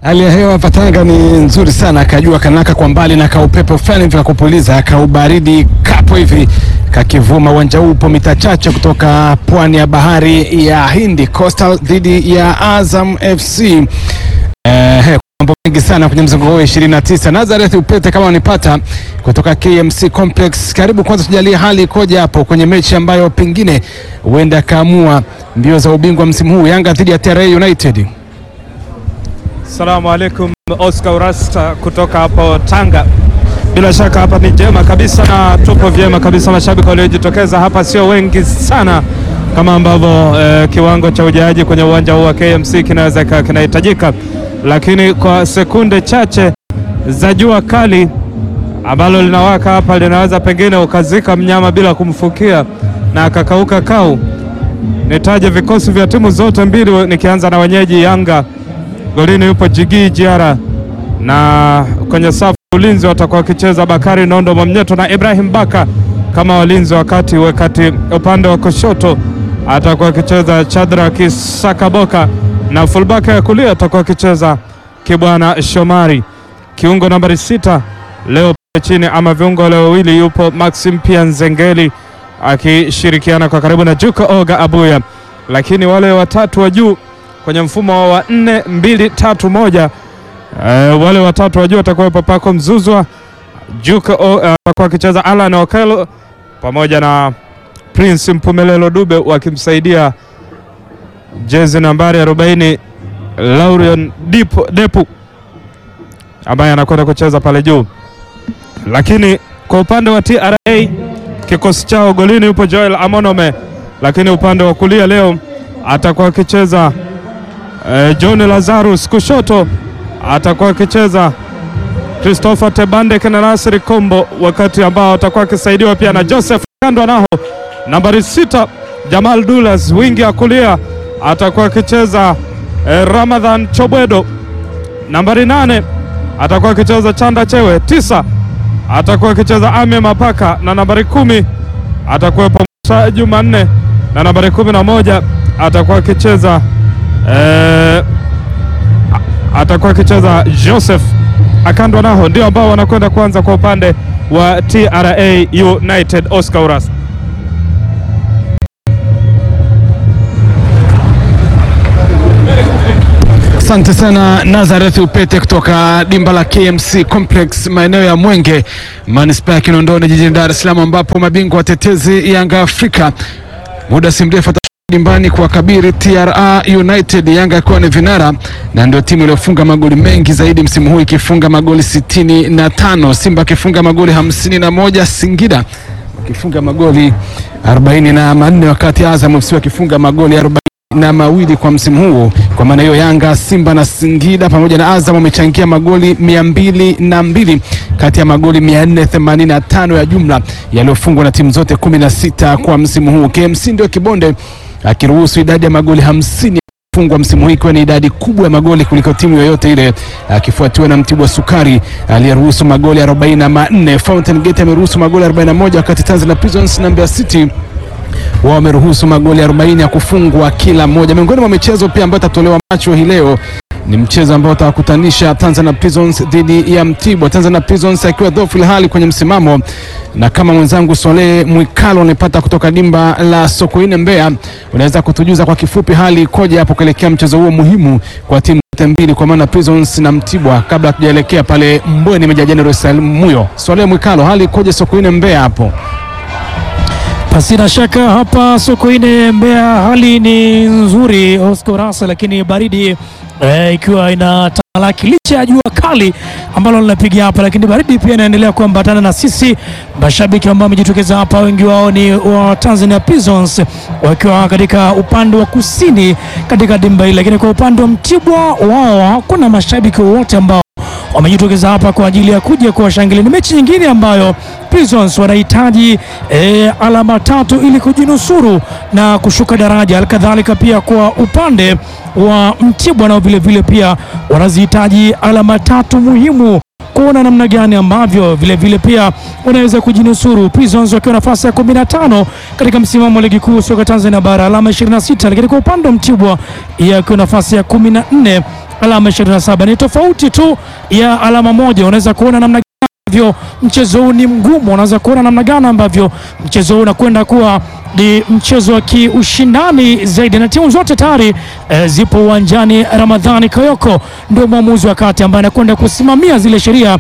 Hali ya hewa hapa Tanga ni nzuri sana, akajua kanaka kwa mbali na kaupepo fulani vya kupuliza, kaubaridi kapo hivi kakivuma. Uwanja huu upo mita chache kutoka pwani ya bahari ya Hindi. Coastal dhidi ya Azam FC. Mambo mengi sana kwenye mzunguko huu 29. Nazareth Upete kama unipata kutoka KMC Complex. Karibu, kwanza tujalie hali ikoje hapo kwenye mechi ambayo pengine huenda kaamua mbio za ubingwa msimu huu, Yanga dhidi ya TRA United. Assalamu alaikum, Oscar Urasta kutoka hapo Tanga. Bila shaka hapa ni jema kabisa na tupo vyema kabisa. Mashabiki waliojitokeza hapa sio wengi sana kama ambavyo kiwango cha ujaji kwenye uwanja huu wa KMC kinaweza kinahitajika, lakini kwa sekunde chache za jua kali ambalo linawaka hapa linaweza pengine ukazika mnyama bila kumfukia na akakauka kau. Nitaje vikosi vya timu zote mbili, nikianza na wenyeji Yanga. Golini yupo Jigi Jiara, na kwenye safu ulinzi watakuwa wakicheza Bakari Nondo Mwamnyeto na Ibrahim Baka kama walinzi, wakati upande wa kushoto atakuwa akicheza Chadra Kisakaboka na fullback ya kulia atakuwa akicheza Kibwana Shomari. Kiungo nambari 6 leo chini ama viungo leo wawili yupo Maxim Pianzengeli akishirikiana kwa karibu na Juko Oga Abuya, lakini wale watatu wa juu kwenye mfumo wa 4-2-3-1 wale watatu wa juu watakuwa Papako Mzuzwa, Juko atakuwa akicheza Alan Okelo pamoja na Prince Mpumelelo Dube wakimsaidia jezi nambari 40 Laurion Depu ambaye anakwenda kucheza pale juu. Lakini kwa upande wa TRA kikosi chao, golini yupo Joel Amonome, lakini upande wa kulia leo atakuwa akicheza John Lazarus, kushoto atakuwa akicheza Christopher Tebande na Nasri Kombo, wakati ambao atakuwa akisaidiwa pia na Joseph Kandwa. Naho nambari 6 Jamal Dulas, wingi ya kulia atakuwa akicheza Ramadhan Chobwedo. Nambari 8 atakuwa akicheza Chanda Chewe. 9 atakuwa akicheza Ame Mapaka, na nambari 10 atakuwa Musa Jumanne, na nambari 11 atakuwa akicheza Joseph Akandwa. Naho ndio ambao wanakwenda kwanza kwa upande wa TRA United. Oscar Urasa. Asante sana Nazareth Upete kutoka dimba la KMC Complex maeneo ya Mwenge, Manispaa ya Kinondoni jijini Dar es Salaam, ambapo mabingwa watetezi Yanga Afrika muda si mrefu dimbani kwa kabiri TRA United. Yanga akiwa ni vinara na ndio timu iliyofunga magoli mengi zaidi msimu huu ikifunga magoli 65, Simba akifunga magoli 51, Singida wakifunga magoli 44, wakati Azam FC wakifunga magoli 42 kwa msimu huu. Kwa maana hiyo Yanga, Simba na Singida pamoja na Azam wamechangia magoli 202 kati ya magoli 485 ya jumla yaliyofungwa na timu zote 16 kwa msimu huu. KMC ndio kibonde akiruhusu idadi ya magoli 50 fungwa msimu huu, ikiwa ni idadi kubwa ya magoli kuliko timu yoyote ile, akifuatiwa na Mtibwa Sukari aliyeruhusu magoli 44. Fountain Gate ameruhusu magoli 41, wakati Tanzania Prisons na Mbeya City wao wameruhusu magoli 40 ya kufungwa kila moja. Miongoni mwa michezo pia ambayo tatolewa macho hii leo ni mchezo ambao utawakutanisha Tanzania Prisons dhidi ya Mtibwa. Tanzania Prisons akiwa dhaifu hali kwenye msimamo, na kama mwenzangu Swale Mwikalo anapata kutoka dimba la Sokoine Mbeya, unaweza kutujuza kwa kifupi hali ikoje hapo kuelekea mchezo huo muhimu kwa timu zote mbili, kwa maana Prisons na Mtibwa, kabla tujaelekea pale Mbweni Meja General Salmuyo. Swale Mwikalo, hali ikoje Sokoine Mbeya hapo? Pasina shaka hapa Sokoine Mbeya hali ni nzuri Oscar Rasa, lakini baridi ikiwa inatamalaki licha ya jua kali ambalo linapiga hapa, lakini baridi pia inaendelea kuambatana na sisi. Mashabiki ambao wamejitokeza hapa wengi wao ni wa Tanzania Prisons wakiwa katika upande wa kusini katika dimba hili, lakini kwa upande wa Mtibwa wao hakuna mashabiki wote ambao wamejitokeza hapa kwa ajili ya kuja kuwashangilia. Ni mechi nyingine ambayo Prisons wanahitaji alama 3 ili kujinusuru na kushuka daraja. Halikadhalika pia kwa upande wa Mtibwa nao vile vile pia wanazihitaji alama 3 muhimu kuona namna gani ambavyo vile vile pia wanaweza kujinusuru. Prisons wakiwa nafasi ya 15 katika msimamo wa ligi kuu soka Tanzania bara alama 26, lakini kwa upande wa Mtibwa yakiwa nafasi ya 14 alama 27. Ni tofauti tu ya alama moja. Unaweza kuona namna ambavyo mchezo huu ni mgumu, unaweza kuona namna gani ambavyo mchezo huu unakwenda kuwa ni mchezo wa kiushindani zaidi, na timu zote tayari zipo uwanjani. Ramadhani Kayoko ndio mwamuzi wa kati ambaye anakwenda kusimamia zile sheria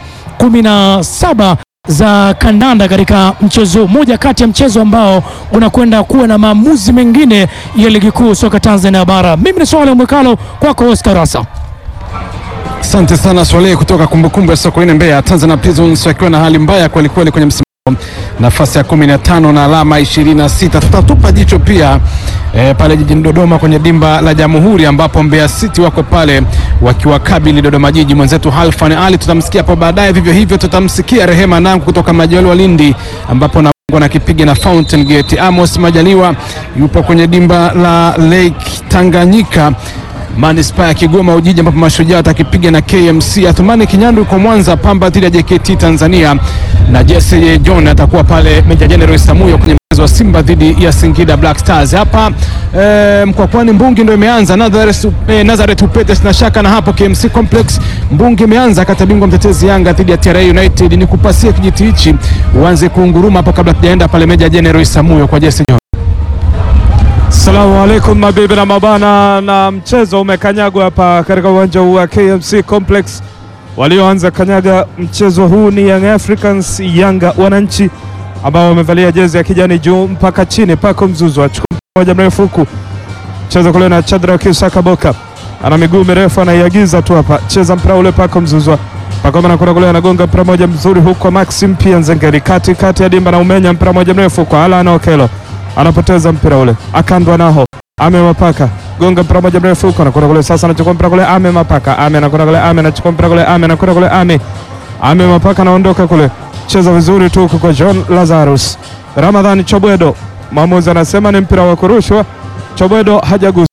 17 za kandanda katika mchezo mmoja kati ya mchezo ambao unakwenda kuwa na maamuzi mengine ya ligi kuu soka Tanzania bara. Mimi ni Swale Mwekalo, kwako Oscar Rasa. Asante sana Swale kutoka kumbukumbu ya Sokoine Mbeya. Tanzania Prisons wakiwa na hali mbaya kweli kweli kwenye msimamo, nafasi ya 15 na alama 26. Tutatupa jicho pia pale jijini Dodoma kwenye dimba la Jamhuri ambapo Mbeya City wako pale wakiwakabili Dodoma Jiji. Mwenzetu Halfan Ali tutamsikia hapo baadaye, vivyo hivyo tutamsikia Rehema Nangu kutoka Majaliwa Lindi ambapo na kipiga na Fountain Gate. Amos Majaliwa yupo kwenye dimba la Lake Tanganyika Manispaa ya Kigoma Ujiji ambapo Mashujaa atakipiga na KMC. Athumani Kinyandu yuko Mwanza, Pamba dhidi ya JKT Tanzania, na Jesse John atakuwa pale Meja General Samuyo kwenye mchezo wa Simba dhidi ya Singida Black Stars. Hapa Mkwakwani Mbungi ndio imeanza, Nazareth Upete na shaka, na hapo KMC Complex Mbungi imeanza kata bingwa mtetezi Yanga dhidi ya TRA United. Ni kupasia kijiti hichi uanze kuunguruma hapo kabla tujaenda pale Meja General Samuyo kwa Jesse John. Assalamu alaikum mabibi na mabana, na mchezo umekanyagwa hapa katika uwanja wa KMC Complex. Walioanza kanyaga mchezo huu ni Young Africans, Yanga wananchi ambao wamevalia jezi ya kijani juu mpaka chini. Pako Mzuzu achukua moja mrefu huku, cheza kule na Chadra Kisaka Boka, ana miguu mirefu, anaiagiza tu hapa, cheza mpira ule. Pako Mzuzu Pako anakwenda kule, anagonga mpira moja mzuri huko kwa Maxim pia Nzengeri kati ya dimba, na umenya mpira moja mrefu kwa Alan Okelo, anapoteza mpira ule, akandwa naho Amemapaka, gonga mpira moja mrefu huko, anakwenda kule sasa, anachukua mpira kule Amemapaka, anakwenda kule anachukua mpira kule anakwenda kule Amemapaka, anaondoka kule, cheza vizuri tu huko kwa John Lazarus. Ramadhani Chobwedo, mwamuzi anasema ni mpira wa kurushwa, Chobwedo hajaguswa,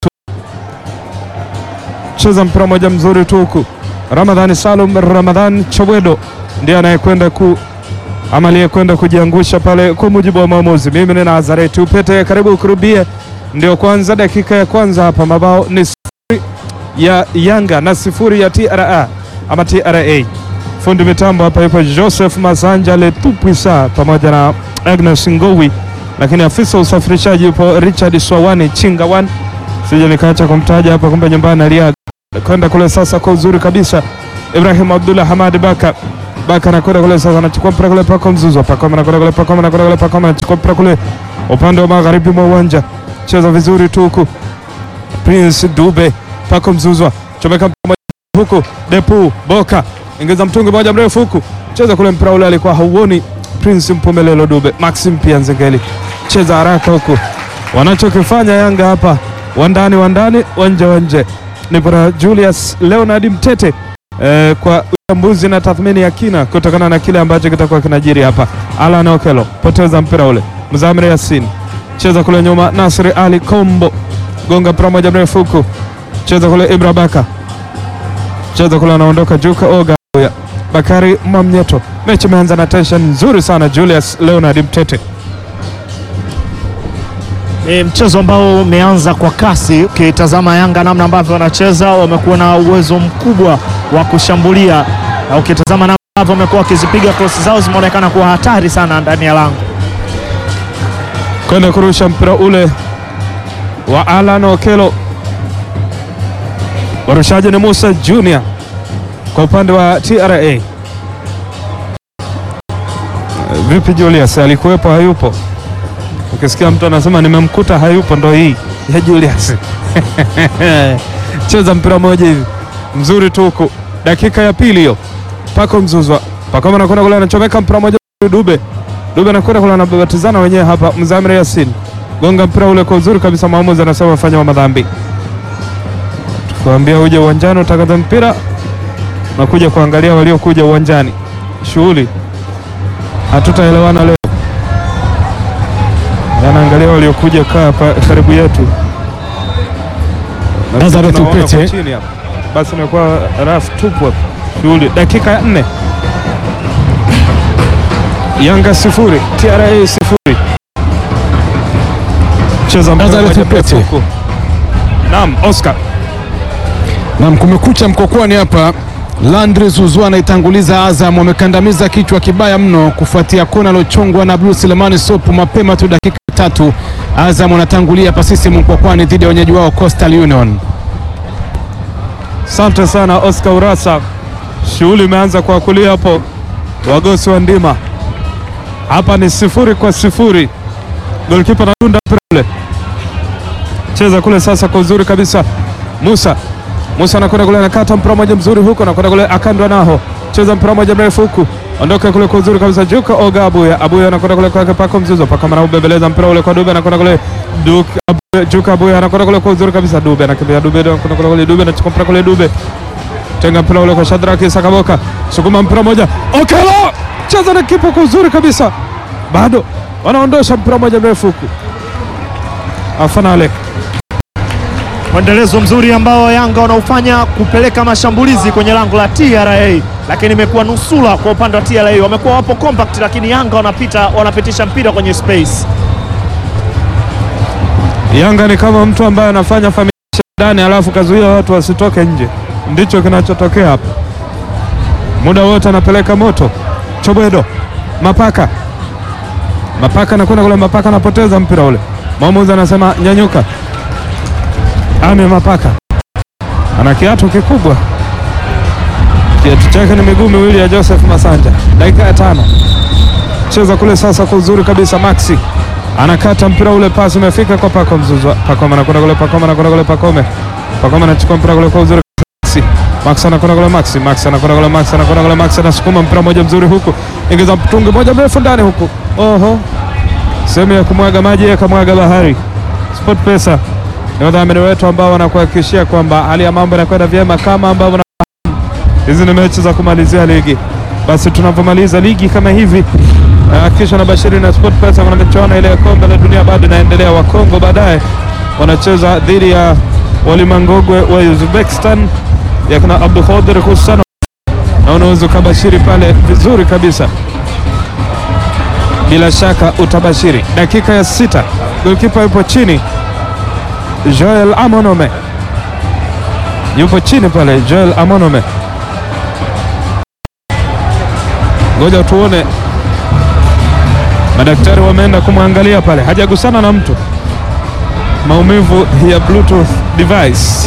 cheza mpira moja mzuri tu huko. Ramadhani Salum Ramadhani Chobwedo ndiye anayekwenda aliyekwenda kujiangusha pale kwa mujibu wa maamuzi. Mimi ni Nazareth Upete, karibu kurubie, ndio kwanza dakika ya kwanza hapa. Mabao ni 0 ya Yanga na 0 ya TRA. Fundi mitambo hapa yupo Joseph Masanja Letupwisa pamoja na Agnes Ngowi, lakini afisa usafirishaji yupo Richard Swawani Chingawan, sije nikaacha kumtaja hapa, kumbe nyumbani aliaga kwenda kule sasa kwa uzuri kabisa. Ibrahim Abdullah Hamad Baka anakwenda kule sasa, anachukua mpira kule Pako Mzuzu, Pako anakwenda kule, Pako anachukua mpira kule upande wa magharibi mwa uwanja, cheza vizuri tu huku Prince Dube. Pako Mzuzu chomeka mpira huku, Depu Boka ingiza mtungi moja mrefu huku, cheza kule mpira ule alikuwa hauoni Prince Mpumelelo Dube. Maxim pia Nzengeli cheza haraka huku. Wanachokifanya Yanga hapa, wandani wanje ni para Julius Leonard Mtete kwa uchambuzi na tathmini ya kina kutokana na kile ambacho kitakuwa kinajiri hapa. Alan Okelo poteza mpira ule, Mzamiri Yasin cheza kule nyuma, Nasri Ali Kombo gonga mpira moja mrefu huku, cheza kule Ibra Baka, cheza kule anaondoka Juka Oga Bakari Mamnyeto. Mechi imeanza na tension nzuri sana. Julius Leonard Mtete, mchezo ambao umeanza kwa kasi. Ukitazama Yanga namna ambavyo wanacheza, wamekuwa na uwezo mkubwa wa kushambulia, na ukitazama namna ambavyo wamekuwa wakizipiga cross zao zimeonekana kuwa hatari sana ndani ya lango. kwenda kurusha mpira ule wa Alan Okelo. Warushaji ni Musa Junior kwa upande wa TRA. Vipi Julius, alikuwepo hayupo? Ukisikia mtu anasema nimemkuta hayupo, ndo hii ya Julius. Cheza mpira mmoja hivi mzuri tu huko, dakika ya pili hiyo. Pako Mzuzwa, Pako anakwenda kule, anachomeka mpira mmoja. Dube anakwenda kule, anabatizana wenyewe hapa. Mzamiri Yasin gonga mpira ule kwa uzuri kabisa, maamuzi anasema fanya wa madhambi. Tukwambia uje uwanjani utakata mpira na kuja kuangalia waliokuja uwanjani. Shughuli hatutaelewana leo. Anaangalia waliokuja hapa karibu yetu. Nazareth Upete basi imekuwa raf tupu. Shughuli dakika ya 4. Yanga 0 TRA 0. Cheza Nazareth Upete. Naam, Oscar. Na kumekucha Mkokwani hapa. Landry Zuzwa anaitanguliza Azam, wamekandamiza kichwa kibaya mno kufuatia kona lochongwa na Blue Selemani Sopu mapema tu dakika 3. Azam wanatangulia pasisi Mkokwani dhidi ya wenyeji wao Coastal Union. Asante sana Oscar Urasa. Shughuli imeanza kwa kulia hapo Wagosi wa Ndima. Hapa ni 0-0. Goalkeeper na Dunda Prele. Cheza kule sasa kwa uzuri kabisa. Musa anakwenda kule, anakata mpira moja mzuri huko, anakwenda kule akandwa naho. Cheza mpira moja mrefu huku. Ondoka kule kwa uzuri kabisa. Juka Oga Abuya anakwenda kule kwa Pako Mzuzo. Pako anaubebeleza mpira ule kwa Dube, anakwenda kule Juka Abuya anakwenda kule kwa uzuri kabisa. Dube anakimbia, anakwenda kule Dube, anachukua mpira kule Dube. Tenga mpira ule kwa Shadraki Sakaboka. Sukuma mpira moja. Okelo! Cheza na kipa kwa uzuri kabisa. Bado wanaondosha mpira moja mrefu huku. Afanalek. Mwendelezo mzuri ambao Yanga wanaufanya kupeleka mashambulizi kwenye lango la TRA, lakini imekuwa nusura kwa upande wa TRA. Wamekuwa wapo compact, lakini Yanga wanapitisha mpira kwenye space. Yanga ni kama mtu ambaye anafanya familia ndani alafu kazuia watu wasitoke nje. Ndicho kinachotokea hapa. Muda wote anapeleka moto. Chobedo. Mapaka anakwenda kule, Mapaka anapoteza mpira ule. Mwamuzi anasema nyanyuka. Ame Mapaka ana kiatu kikubwa, kiatu chake ni miguu miwili ya Joseph Masanja. Dakika ya 5. Cheza kule sasa kwa uzuri kabisa. Maxi anakata mpira ule, pasi imefika kwa Pako Mzuzu. Pakome anakwenda kule, Pakome anachukua mpira kule kwa uzuri. Maxi anakwenda kule, Maxi anasukuma mpira moja mzuri huku, ingiza mtungi moja mrefu ndani huku. Oho, sehemu ya kumwaga maji yakamwaga bahari. Sport Pesa ni wadhamini wetu ambao wanakuhakikishia kwamba hali ya mambo inakwenda vyema kama ambavyo hizi ni mechi za kumalizia ligi. Basi tunapomaliza ligi kama hivi, kisha na Bashiri na Sport Pesa wana michuano ile ya kombe la dunia bado inaendelea. Wa Kongo baadaye wanacheza dhidi ya Walimangogwe wa Uzbekistan ya kana Abdul Khadir Hussein, na unaweza kubashiri pale vizuri kabisa. Bila shaka utabashiri. Dakika ya 6, goalkeeper yupo chini, Joel Amonome yupo chini pale. Joel Amonome, ngoja tuone, madaktari wameenda kumwangalia pale, hajagusana na mtu. Maumivu ya Bluetooth device.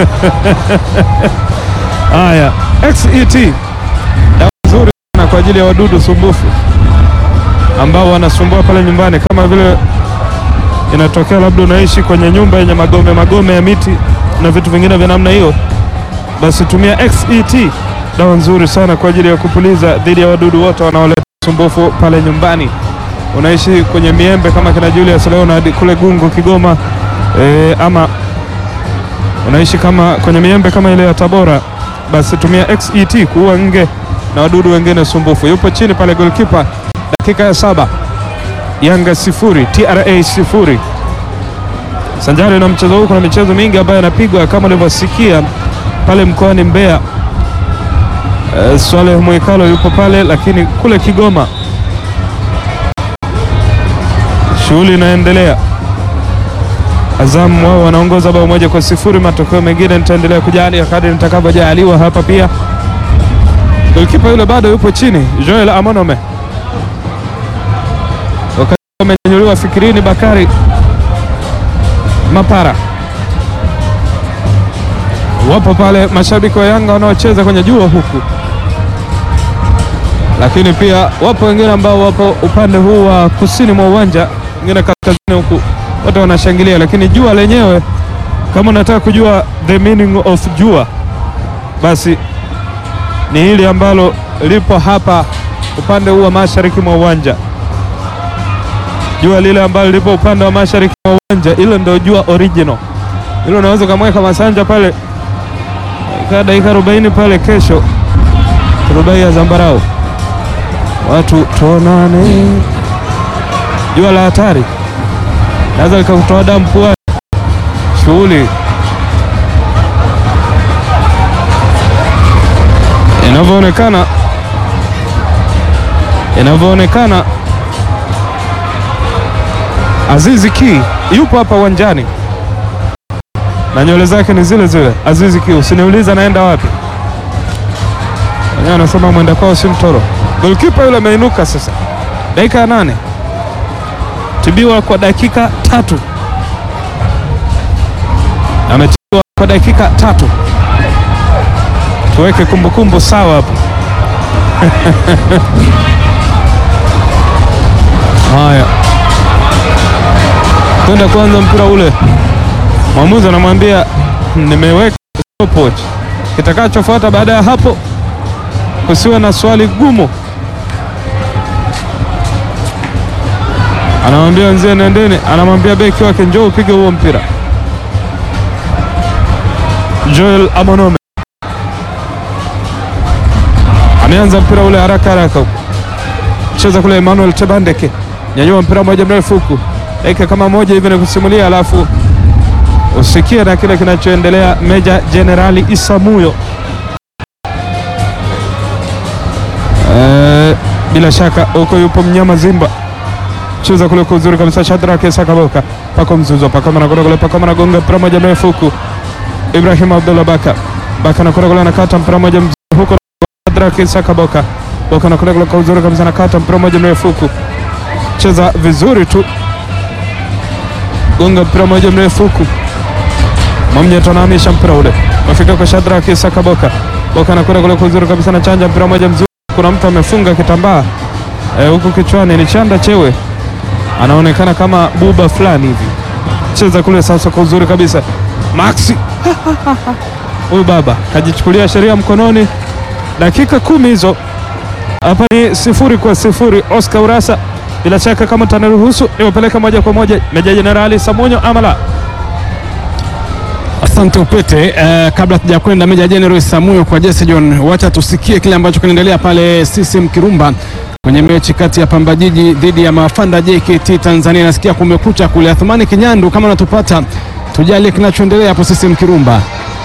Haya, XET dawa nzuri sana kwa ajili ya wadudu sumbufu ambao wanasumbua pale nyumbani, kama vile inatokea labda unaishi kwenye nyumba yenye magome ya miti na vitu vingine vya namna hiyo, basi tumia XET, dawa nzuri sana kwa ajili ya kupuliza dhidi ya wadudu wote wanaoleta sumbufu pale nyumbani. Unaishi kwenye miembe kama kina Julius Leonard kule Gungu Kigoma, ama unaishi kama kwenye miembe kama ile ya Tabora, basi tumia XET kuua nge na wadudu wengine sumbufu. Yupo chini pale goalkeeper. Dakika ya 7, Yanga 0 TRA 0. Sanjari na mchezo huu kuna michezo mingi ambayo inapigwa kama ulivyosikia pale mkoani Mbeya. Swale Mwikalo yupo pale, lakini kule Kigoma shughuli inaendelea. Azam wao wanaongoza bao 1-0. Matokeo mengine nitaendelea kujali kadri nitakavyojaliwa hapa pia. Goalkeeper yule bado yupo chini, Joel Amonome. Wakati amenyanyuliwa Fikirini Bakari Mapara. Wapo pale mashabiki wa Yanga wanaocheza kwenye jua huku, lakini pia wapo wengine ambao wapo upande huu wa kusini mwa uwanja, wengine kaskazini huku, wote wanashangilia. Lakini jua lenyewe, kama unataka kujua the meaning of jua, basi ni hili ambalo lipo hapa upande huu wa mashariki mwa uwanja. Jua lile ambalo lipo upande wa mashariki mwa uwanja, ile ndio jua original. Ile unaweza kumweka Masanja pale kwa dakika 40 pale, kesho turubai ya zambarau, watu tuonane. Jua la hatari, naweza likakutoa damu puani. Shughuli inavyoonekana Azizi Ki yupo hapa uwanjani. na nywele zake ni zile zile. Azizi Ki, usiniuliza naenda wapi. Wenyewe anasema mwenda kwao si mtoro. Goalkeeper yule ameinuka sasa. Dakika 8. Tibiwa kwa dakika 3. Ametibiwa kwa dakika 3. Tuweke kumbukumbu sawa hapo. Haya. Kwenda kwanza mpira ule. Mwamuzi anamwambia nimeweka stopwatch. Kitakachofuata baada ya hapo usiwe na swali gumu. Anamwambia nzee nendeni, anamwambia beki wake njoo upige huo mpira. Joel Amonome ameanza mpira ule haraka haraka. Cheza kule Emmanuel Tebandeke. Nyanyua mpira moja mrefu huku. Dakika kama moja hivi na kusimulia, alafu usikie na kile kinachoendelea. Meja Generali Isamuyo bila shaka huko yupo mnyama Zimba. Cheza kule kwa uzuri kabisa Shadrack Sakaboka. Pako Mzuzo, Pako anakwenda kule, Pako anagonga mpira moja mrefu huku. Ibrahim Abdullah Baka. Baka anakwenda kule anakata mpira moja huko Shadrack Sakaboka. Baka anakwenda kule kwa uzuri kabisa anakata mpira moja mrefu huku. Cheza vizuri tu. Gonga mpira moja mrefu huku. Mamnya tunahamisha mpira ule. Mafika kwa Shadrack Sakaboka. Baka anakwenda kule kwa uzuri kabisa anachanja mpira moja mzuri. Kuna mtu amefunga kitambaa huku kichwani, ni Chanda Chewe. Anaonekana kama buba fulani hivi. Cheza kule sasa kwa uzuri kabisa. Maxi. Huyu baba kajichukulia sheria mkononi. Dakika 10 hizo. Hapa ni 0-0. Oscar Urasa bila shaka kama tanaruhusu niwapeleka moja kwa moja Meja Jenerali Samunyo Amala. Asante Upete. Kabla tujakwenda Meja Jenerali Samunyo kwa Jesse John, wacha tusikie kile ambacho kinaendelea pale CCM Kirumba kwenye mechi kati ya Pamba Jiji dhidi ya Mafanda JKT Tanzania. Nasikia kumekucha kule. Athmani Kinyandu, kama unatupata tujalie kinachoendelea hapo CCM Kirumba.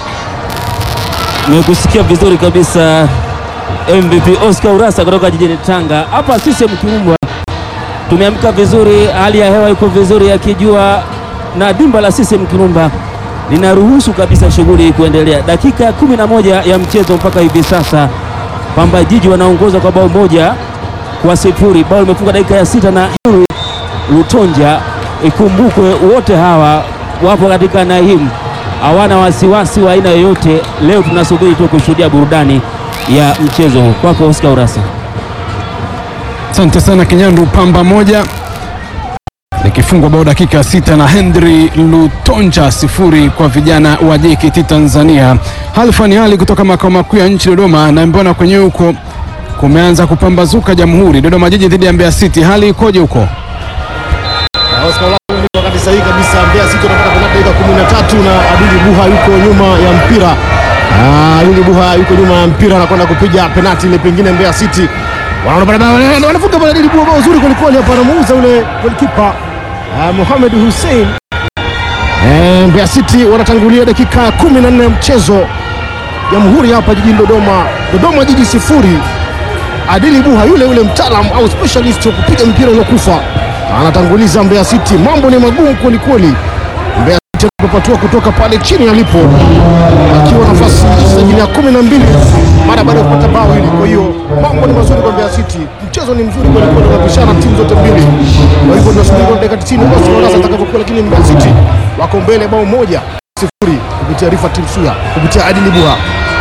Nimekusikia vizuri kabisa MVP Oscar Urasa kutoka jijini Tanga. Hapa CCM Kirumba tumeamka vizuri, hali ya hewa iko vizuri ya kijua, na dimba la CCM Kirumba linaruhusu kabisa shughuli kuendelea. Dakika 11 ya mchezo mpaka hivi sasa, Pamba Jiji wanaongoza kwa bao 1-0. Bao limefunga dakika ya 6 na Yuri Lutonja. Ikumbukwe wote hawa wapo katika Naim, hawana wasiwasi wa aina yoyote. Leo tunasubiri tu kushuhudia burudani ya mchezo huu. Kwako Oscar Urasa. Asante sana Kinyandu. Pamba 1 likifungwa bao dakika 6 na Henry Lutonja 0 kwa vijana wa JKT Tanzania. Halfani Ali kutoka makao makuu ya nchi Dodoma, na mbona kwenye huko kumeanza kupambazuka Jamhuri. Dodoma Jiji dhidi ya Mbeya City, hali ikoje huko? Oscar Urasa wakati sahihi kabisa. Mbeya City wanapata penalti dakika 13 na Adili Buha yuko nyuma ya mpira. Adili Buha yuko nyuma ya mpira na kwenda kupiga penalti ile, pengine Mbeya City wanafunga pale. Adili Buha bao zuri kweli hapa, anamuuza ule goalkeeper Mohamed Hussein. Mbeya City wanatangulia dakika 14 ya mchezo. Jamhuri hapa jijini Dodoma. Dodoma Jiji 0. Adili Buha yule mtaalamu au specialist wa kupiga mpira uliokufa anatanguliza Mbeya City. Mambo ni magumu kweli. Mbeya City anapatua kutoka pale chini alipo akiwa nafasi ya 12 mara baada ya kupata bao hili. Kwa hiyo mambo ni mazuri kwa Mbeya City. Mchezo ni mzuri kweli, wanapishana timu zote mbili. Kwa hivyo tunasubiri kwa dakika 90 basi Urasa atakapokuwa, lakini Mbeya City wako mbele bao 1-0 kupitia Rifat Msuya, kupitia Adili Buha.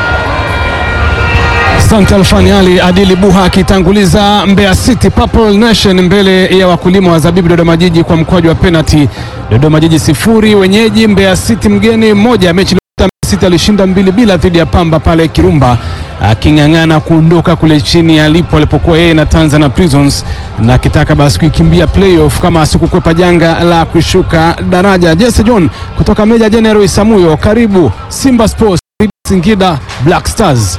Asante Alfani Ali. Adili Buha akitanguliza Mbeya City Purple Nation mbele ya wakulima wa zabibu Dodoma Jiji kwa mkwaju wa penalty. Dodoma Jiji 0 wenyeji, Mbeya City mgeni 1. Mechi iliyopita Mbeya City alishinda 2-0 dhidi ya Pamba pale Kirumba, aking'ang'ana kuondoka kule chini alipokuwa yeye na Tanzania Prisons, na kitaka basi kuikimbia playoff kama asikukwepa janga la kushuka daraja. Jesse John kutoka Meja Jenerali Samuyo, karibu Simba Sports Singida Black Stars.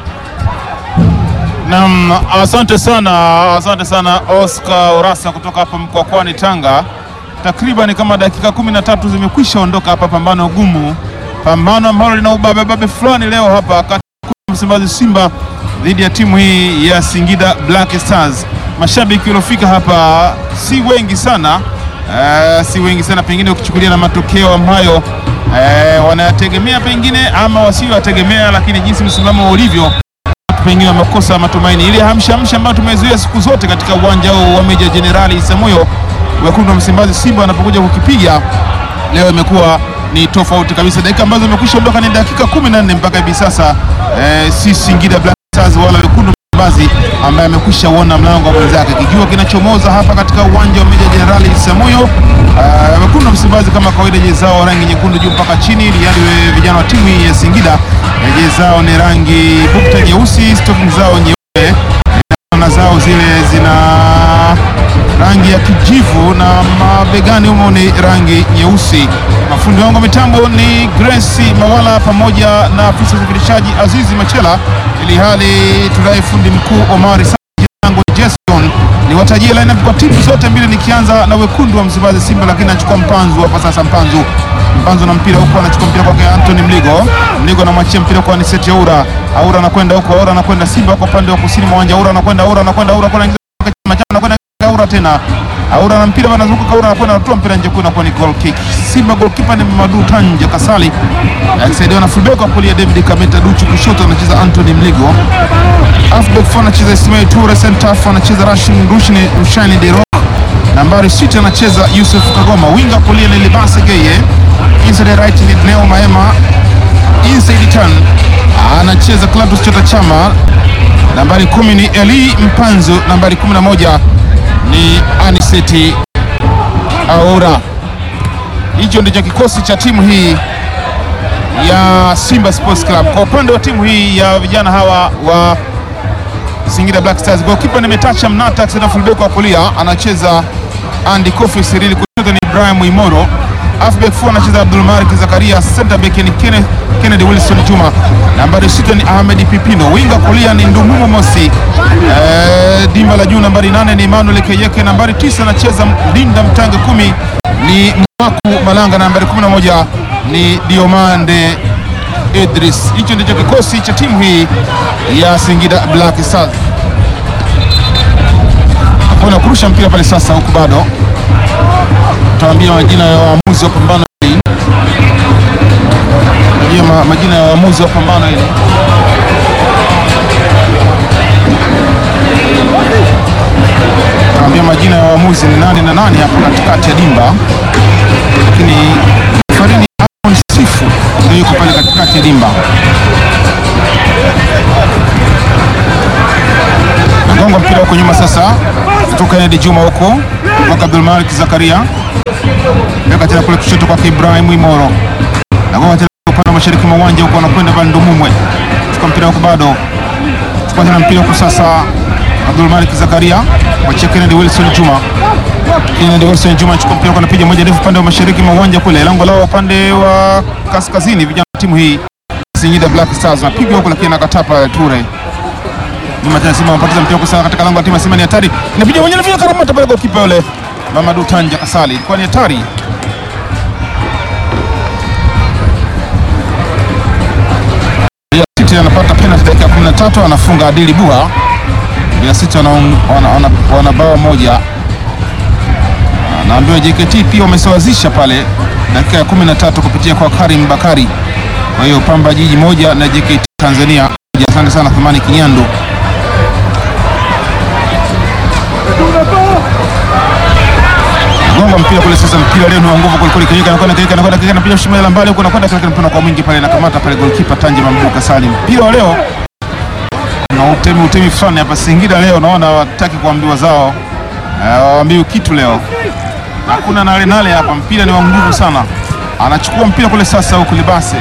Naam, asante sana Oscar Urasa kutoka hapa Mkwakwani Tanga. Takriban kama dakika 13 zimekwisha ondoka hapa, pambano gumu, pambano ambalo lina ubabe fulani leo hapa kati ya Msimbazi Simba dhidi ya timu hii ya Singida Black Stars. Mashabiki waliofika hapa si wengi sana, pengine ukichukulia na matokeo ambayo wanategemea pengine ama wasiowategemea, lakini jinsi msimamo ulivyo pengine wamekosa matumaini. Ile hamsha ambayo tumezuia siku zote katika uwanja huu wa Meja Jenerali Isamuhyo, wekundu wa Msimbazi Simba wanapokuja kukipiga leo imekuwa ni tofauti kabisa. Dakika ambazo zimekwisha ondoka ni dakika 14 mpaka hivi sasa. Si Singida Black Stars wala wekundu wa Msimbazi ambaye amekwisha uona mlango wa mwenzake. Kijua kinachomoza hapa katika uwanja wa Meja Jenerali Isamuhyo. Wekundu wa Msimbazi kama kawaida jezi zao rangi nyekundu juu mpaka chini, ili vijana wa timu hii ya Singida jezi zao ni rangi bukta nyeusi, stocking zao nyeupe, na zao zile zina rangi ya kijivu na mabegani humo ni rangi nyeusi. Mafundi wangu mitambo ni Grace Mawala pamoja na afisa usafirishaji Azizi Machela, ili hali tunaye fundi mkuu Omari Sango Jason. Ni watajie lineup kwa timu zote mbili, nikianza na wekundu wa Msimbazi Simba, lakini anachukua Mpanzu hapa sasa. Mpanzu na mpira huko, anachukua mpira kwake Anthony Mligo anamwachia mpira kwa Aniseti Aura anakwenda huko, Aura anakwenda Simba kwa upande wa kusini mwa uwanja, Aura anakwenda Aura tena, Aura na mpira anazunguka, Aura anakwenda kutoa mpira nje, kuna kwa ni goal kick. Simba goalkeeper ni Mamadou Tanja Kasali, akisaidiwa na fullback wa kulia David Kameta Duchu, kushoto anacheza Anthony Mligo, halfback anacheza Ismail Toure, center half anacheza Rushine De Rock, nambari 6 anacheza Yusuf Kagoma, winga kulia ni Libase Geye, inside right ni Neo Maema, inside turn anacheza Clatous Chota Chama, nambari 10 ni Eli Mpanzu, nambari 11 ni Aniseti Aura. Hicho ndicho kikosi cha timu hii ya Simba Sports Club. Kwa upande wa timu hii ya vijana hawa wa Singida Black Stars, goalkeeper ni Metacha Mnata, na fullback wa kulia anacheza Andy Kofi Cyril, kushoto ni Ibrahim Imoro, halfback 4 anacheza Abdul Malik Zakaria, center back ni Kennedy Wilson Juma, nambari 6 ni Ahmed Pipino, winga kulia ni Ndumumo Mosi, dimba la juu nambari 8 ni Emmanuel Keyeke, nambari 9 anacheza Linda Mtanga, 10 ni Mwaku Malanga, nambari 11 ni Diomande Idris. Hicho ndicho kikosi cha timu hii ya Singida Black Stars. Hakuna kurusha mpira pale sasa, huku bado tutaambia majina ya waamuzi wa pambano hili. Majina ya waamuzi wa pambano hili. Tutaambia majina ya waamuzi ni nani na nani hapo katikati ya dimba. Lakini Farini Amon Sifu ndio yuko pale katikati ya dimba. Nagonga mpira huko nyuma sasa, kutoka Kennedy Juma huko kwa Abdul Malik Zakaria, weka tena kule kushoto kwa Ibrahim Imoro, nagonga tena upande wa mashariki mwa uwanja huko, anakwenda Bando Mumwe, chukua mpira huko bado, chukua tena mpira huko sasa Abdul Malik Zakaria kwa Kennedy Wilson Juma, chukua mpira huko, anapiga moja ndefu upande wa mashariki mwa uwanja kule, lango lao upande wa kaskazini. Vijana timu hii Singida Black Stars napiga huko, lakini akatapa Toure. Nyuma tena Simba wanapoteza mpira kwa sana katika lango la timu ya Simba, ni hatari. Inapiga mwenyewe vile Karamata pale, goalkeeper yule Mamadou Tanja Kasali, ilikuwa ni hatari. Ya City anapata penalty dakika 13, anafunga Adili Buha. Ya City wana bao moja. Naambiwa JKT pia wamesawazisha pale dakika ya 13 kupitia kwa Karim Bakari. Kwa hiyo Pamba Jiji moja na JKT Tanzania. Asante sana Thumani Kinyando. Gonga mpira kule sasa, mpira leo ni wa nguvu kuliko Kiyeka, anakwenda mpira shimela mbali huko, anakwenda katika mpira kwa mwingi pale, nakamata pale goalkeeper Tanje Mambuka Salim. Mpira leo na utemi fulani hapa Singida leo, naona wataki kuambiwa zao, waambiwe kitu leo. Hakuna nale hapa, mpira ni wa nguvu sana. Anachukua mpira kule sasa huko Libase,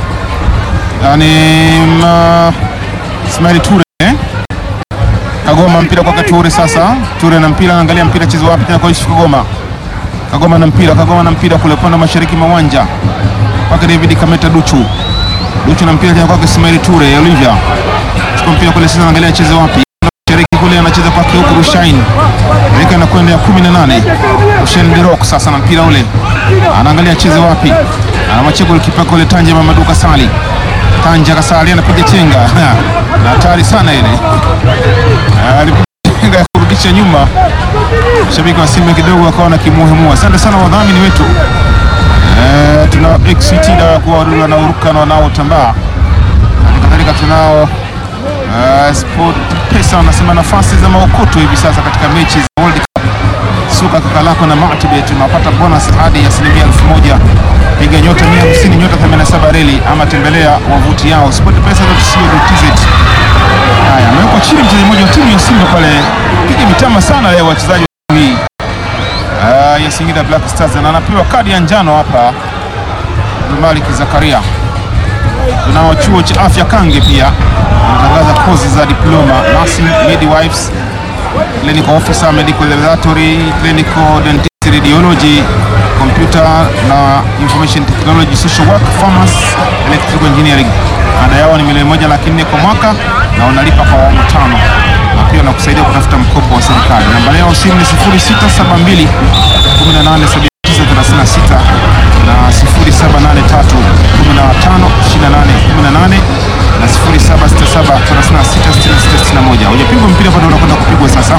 Ismail Toure, Kagoma mpira kwa Toure sasa. Toure na mpira, anaangalia mpira chezo wapi tena kwa Yusuf Kagoma. Kagoma na mpira kule upande wa mashariki mwa uwanja kwa David Kameta Duchu na mpira tena kwa Ismail Toure. Olivia chukua mpira kule sasa, anaangalia chezo wapi. Mashariki kule anacheza kwa huko Rushain. Dakika anakwenda ya 18. Rushain De Rock sasa na mpira ule, anaangalia chezo wapi. Anamwachia goalkeeper kule Tanja Mamadou Kasali. Tanja Kasali anapiga chenga na hatari sana ile. Alipiga ya kurudisha nyuma. Shabiki wa Simba kidogo akaona kimuhemua. Asante sana wadhamini wetu Tunao XCT dawa ya kuua wadudu wanaoruka na wanaotambaa. Kadhalika tunao Sport Pesa wanasema nafasi za maokoto hivi sasa katika mechi za World Cup. Suka kaka lako na Matibet unapata bonus hadi ya 1,000. Piga nyota 150 nyota 87 reli ama tembelea wavuti yao sportpesa.co.tz. Haya, amewekwa chini mchezaji mmoja wa timu ya Simba pale. Piga mitama sana leo wachezaji hii. Ya Singida Black Stars na anapewa kadi ya njano hapa Malik Zakaria. Tunao chuo cha afya Kange pia anatangaza kozi za diploma nursing, midwives, clinical officer, medical laboratory, clinical dentistry, radiology, computer na information technology, social work, pharmacy, electrical engineering. Ada yao ni 1,400,000 kwa mwaka na unalipa kwa awamu 5 na pia nakusaidia kutafuta mkopo wa serikali. Namba yao simu ni 0672 187936 na 0783 152818 na 0767366661. Hujapigwa mpira bado unakwenda kupigwa sasa.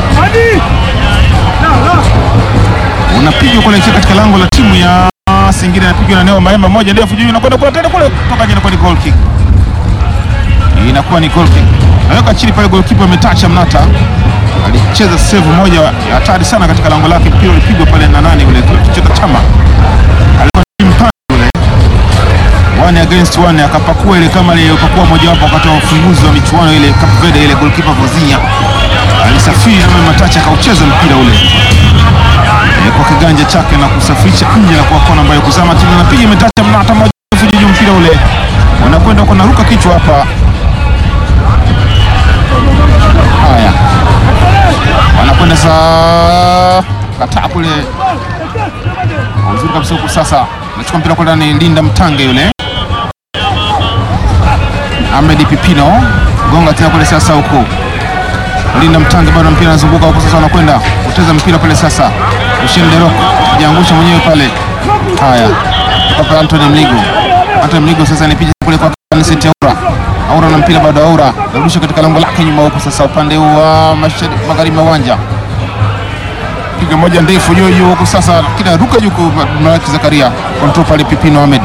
Unapigwa kuelekea katika lango la timu ya Singida, inapigwa na Neo Maema moja ndefu juu inakwenda kwa tena kule kutoka nje, inakuwa ni goal kick. Inakuwa ni goal kick. Naweka chini pale, goalkeeper ametacha Mnata. Alicheza save moja ya hatari sana katika lango lake, mpira ulipigwa pale na nani yule kichota Chama. Alikuwa mpana yule. 1 against 1 akapakua ile kama ile ilipakua moja wapo wakati wa ufunguzi wa michuano ile Cape Verde, ile goalkeeper Vozinha. Alisafiri na matacha akaucheza mpira ule. Kwa kiganja chake na kusafirisha nje na kwa kona ambayo kuzama timu anapiga imetacha Mnata moja juu mpira ule. Wanakwenda kwa naruka kichwa hapa. Haya. Wanakwenda saa kataa kule. Uzuri kabisa huko sasa. Anachukua mpira kwa ndani, Linda Mtange yule. Ahmed Pipino gonga tena kule sasa huko. Linda Mtange bado mpira anazunguka huko sasa, anakwenda kuteza mpira pale sasa. Ushenderoko jiangusha mwenyewe pale. Haya. Kwa Anthony Mligo. Anthony Mligo sasa anipiga kule kwa Aniseti Aura. Aura na mpira bado Aura. Narudisha katika lango lake nyuma huko sasa upande wa magharibi wa uwanja. Piga moja ndefu juu huko sasa, kila ruka juu kwa Malik Zakaria. Control pale Pipino Ahmed.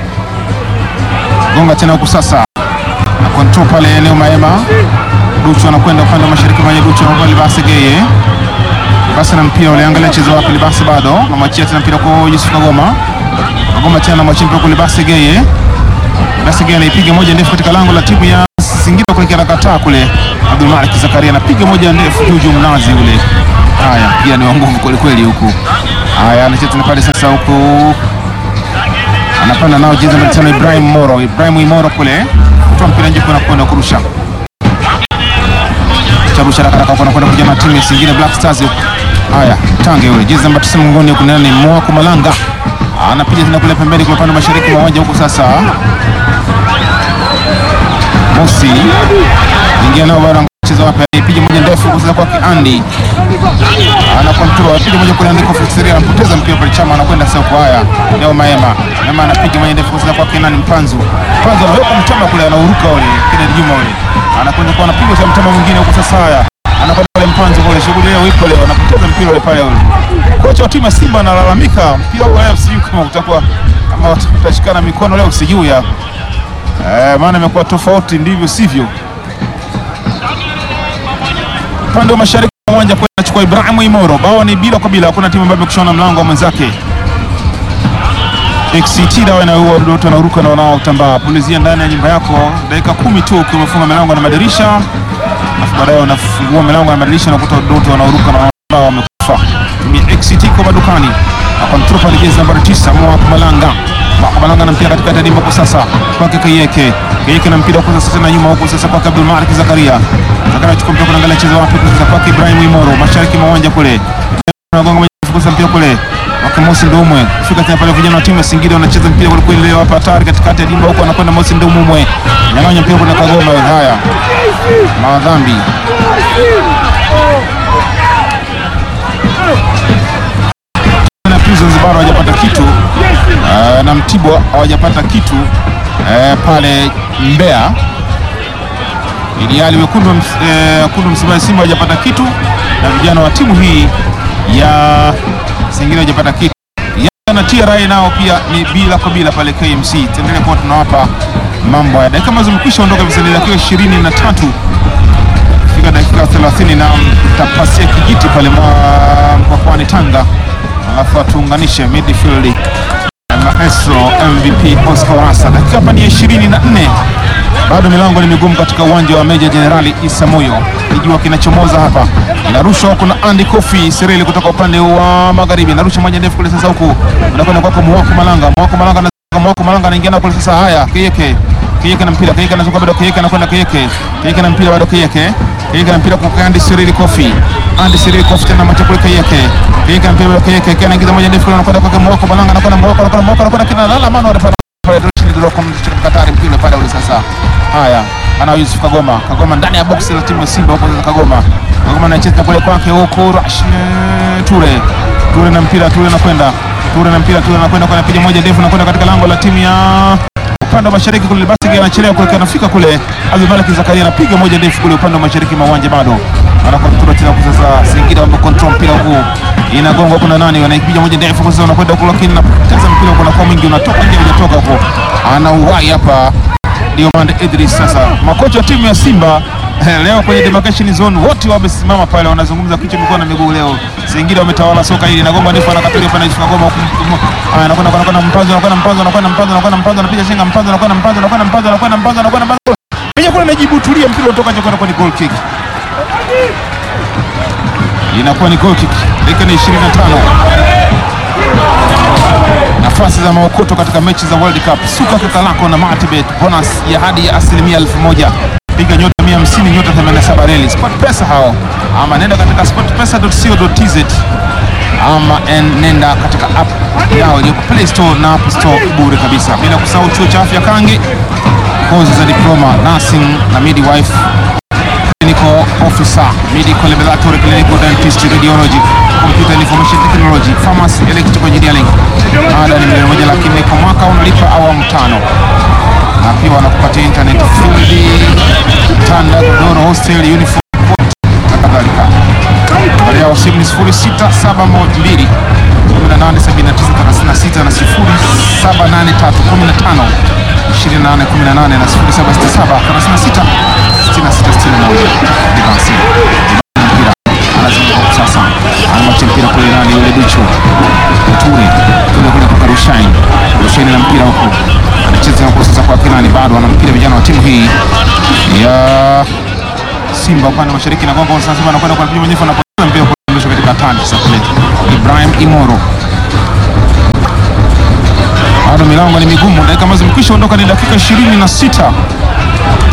Gonga tena huko sasa. Na control pale eneo Maema. Duchu anakwenda upande wa mashariki mwa Duchu na Libase Geye. Basi na mpira ule, angalia chezo wapi Libase bado. Mamachia tena mpira kwa Yusuf Kagoma. Kagoma tena machia mpira kwa Libase Geye. Libase Geye anaipiga moja ndefu katika lango la timu ya Singida kule, anakataa kule. Abdul Malik Zakaria anapiga moja ndefu juu mnazi ule. Haya, pia ni nguvu kweli kweli huku. Haya, anacheza pale sasa huku. Anapanda nao jezi namba 5 Ibrahim Moro. Ibrahim Moro kule. Kutoa mpira nje kuna kwenda kurusha. Charusha haraka kwa kwenda kuja na timu ya Singida Black Stars. Haya, Tange yule jezi namba 9 mngoni huko ndani Mwako Malanga. Anapiga tena kule pembeni kwa upande mashariki mwa uwanja huko sasa. Mosi. Ingia nao bado anacheza hapa, piga moja ndefu kwa sasa kwa Andy. Ana control, piga moja kule ndiko Fixeria anapoteza mpira pale, Chama anakwenda sasa kwa haya. Leo Maema. Maema anapiga moja ndefu kwa sasa kwa Kenan Mpanzu. Mpanzu anaweka mtama kule, anauruka ule. Kennedy Juma ule. Anakwenda kwa anapiga sasa mtama mwingine huko sasa haya. Anakwenda pale Mpanzu kule, shughuli yao ipo leo, anapoteza mpira ule pale ule. Kocha wa timu ya Simba analalamika mpira ule sijui kama utakuwa kama watashikana mikono leo sijui ya. Maana imekuwa tofauti ndivyo sivyo. Upande wa mashariki wa uwanja kwa anachukua Ibrahim Imoro. Bao ni bila kwa bila, hakuna timu ambayo imekushona mlango wa mwenzake. XCT dawa na huo ndio tunaruka na wanao tambaa. Pulizia ndani ya nyumba yako dakika 10 tu ukiwa umefunga milango na madirisha. Alafu baadaye unafungua milango na madirisha na kutoa ndoto wanaoruka na ambao wamekufa. Ni XCT kwa madukani. Control pale jezi namba 9 Mwako Malanga. Mwako Malanga na mpira katika dimba kwa sasa. Kwa Kayeke. Kayeke na mpira kwa sasa na nyuma huko sasa kwa Abdul Malik Zakaria. Zakaria anachukua mpira kuangalia chezo wapi kwa sasa kwa Ibrahim Imoro. Mashariki mwa uwanja kule. Anagonga mfukuza mpira kule. Mosi Ndomwe. Fika tena pale vijana wa timu ya Singida wanacheza mpira kwa kweli leo hapa hatari katikati ya dimba huko, anakwenda Mosi Ndomwe. Nyang'anya mpira kwa Kagoma. Haya. Madhambi. Na Prisons bado hawajapata kitu. Na Mtibwa hawajapata kitu pale Mbeya. Ili wekundu Msimbazi Simba hawajapata kitu na vijana wa timu hii ya Singida hawajapata kitu. na TRA nao pia ni bila kwa bila pale KMC. Tuendelee kwa tunawapa mambo haya. Dakika ambazo zimekwisha ondoka vizuri, dakika 23 fika dakika 30 na tapasia kijiti pale mkoani Tanga, alafu atuunganishe midfield maestro MVP Oscar Urassa. Dakika hapa ni 24, bado milango ni migumu katika uwanja wa Meja Jenerali Isamuyo. Kijua kinachomoza hapa, inarushwa huko na Andy Kofi Sereli kutoka upande wa magharibi, inarusha moja ndefu kule sasa, huku unakwenda kwako Mwako Malanga anaingia na kule sasa. Haya, Kiyeke na mpira, Kiyeke anazunguka bado, Kiyeke anakwenda, Kiyeke na mpira bado, Kiyeke na mpira kwa Andy Sereli Kofi, tena macho kule Kiyeke na mpira bado, Kiyeke anaingiza moja ndefu kule, anakwenda kwako Mwako Malanga, anakwenda kina lala mano pale Katari mpira pale ule sasa. Haya, ana Yusuf Kagoma ndani ya box la timu ya Simba huko sasa. Kagoma anacheza kule kwake huko Rush Ture na mpira, Ture anakwenda kwa anapiga moja ndefu, anakwenda katika lango la timu ya upande wa mashariki kule. Basi anachelewa kule, anafika kule Abdul Malik Zakaria anapiga moja ndefu kule upande wa mashariki mwa uwanja, bado anakontrol tena kwa sasa. Singida wame control mpira huu, inagonga kuna nani, anaipiga moja ndefu kwa sasa, anakwenda huko, lakini napoteza mpira kuna kwa mwingi, unatoka nje, unatoka huko, anauwai hapa Diomande Idris. Sasa makocha wa timu ya Simba leo kwenye demarcation zone wote wamesimama pale, wanazungumza kichwa mikono na miguu. Leo Singida wametawala soka hili, nagonga ndefu, anakatilia pana Yusuf Kagoma, anakwenda Mpanzo, anapiga shinga Mpanzo, pia kule anajibu tulia, mpira kutoka nje kwenda kwa goal kick, inakuwa ni goal kick. Dakika ni 25. Nafasi za maokoto katika mechi za World Cup. Suka Kakalako na Matibet, bonus ya hadi ya 1000%. Piga nyota 150 nyota 87 reli. SportPesa hao. Ama nenda katika sportpesa.co.tz, ama nenda katika app yao ya Play Store na App Store bure kabisa. Bila kusahau chuo cha afya Kange, kozi za diploma nursing na midwife, clinical officer, medical laboratory, clinical dentistry, radiology, computer information technology, pharmacy, electrical engineering. Ada ni milioni 1 lakini kwa mwaka unalipa awamu 5, na pia wanakupatia internet free, tanda, godoro, hostel, uniform na kadhalika. Nambari yao simu ni 0672 187936 na 0783 15 2818 na 0767 36 6661. Divansi mpira anazunguka sasa, anamwacha mpira kule nani yule Bicho Ture kule kwa Rushaini na mpira huko, anacheza huko sasa kwa Kinani, bado ana mpira vijana wa timu hii ya Simba upande wa mashariki, na gongo sasa anakwenda kwa mpira mwenyewe, anapotea mpira kwa mwisho katika tani sasa kule Ibrahim Imoro. Bado milango ni migumu, dakika ambazo zimekwisha ondoka ni dakika 26.